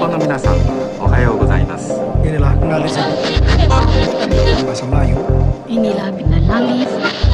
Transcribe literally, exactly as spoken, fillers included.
の皆さん、おはようございます。 Inilah Ngalisa. Bahasa Melayu. Inilah Bina Langit.